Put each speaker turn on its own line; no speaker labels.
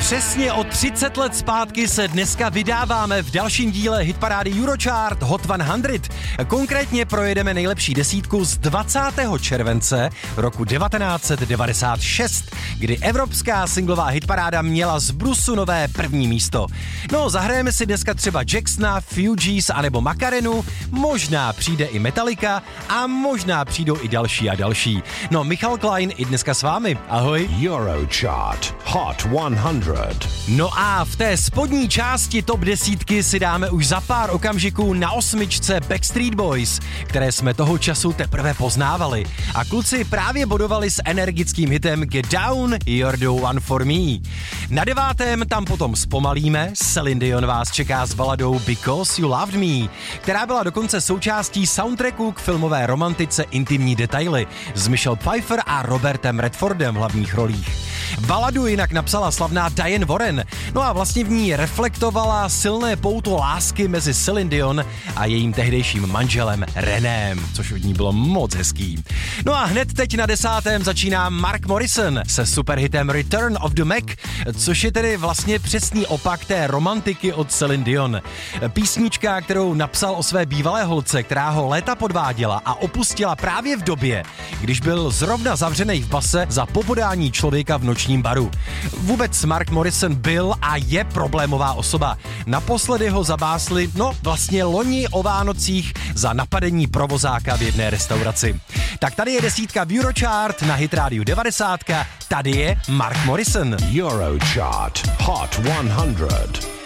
Přesně o 30 let zpátky se dneska vydáváme v dalším díle hitparády Eurochart Hot 100. Konkrétně projedeme nejlepší desítku z 20. července roku 1996, kdy evropská singlová hitparáda měla z brusu nové první místo. No, zahrajeme si dneska třeba Jacksona, Fugees anebo Macarenu, možná přijde i Metallica a možná přijdou i další a další. No, Michal Klein i dneska s vámi. Ahoj.
Eurochart Hot 100.
No a v té spodní části top desítky si dáme už za pár okamžiků na 8. Backstreet Boys, které jsme toho času teprve poznávali. A kluci právě bodovali s energickým hitem Get Down, You're the One for Me. Na 9. tam potom zpomalíme, Celine Dion vás čeká s baladou Because You Loved Me, která byla dokonce součástí soundtracku k filmové romantice Intimní detaily s Michelle Pfeiffer a Robertem Redfordem v hlavních rolích. Baladu jinak napsala slavná Diane Warren, no a vlastně v ní reflektovala silné pouto lásky mezi Celine Dion a jejím tehdejším manželem Renem, což od ní bylo moc hezký. No a hned teď na 10. začíná Mark Morrison se superhitem Return of the Mac, což je tedy vlastně přesný opak té romantiky od Celine Dion. Písnička, kterou napsal o své bývalé holce, která ho léta podváděla a opustila právě v době, když byl zrovna zavřenej v base za pobodání člověka v nočním baru. Vůbec Mark Morrison byl a je problémová osoba. Naposledy ho zabásli, vlastně loni o Vánocích za napadení provozáka v jedné restauraci. Tak tady je desítka v Eurochart na Hit Radio 90. Tady je Mark Morrison.
Eurochart Hot 100.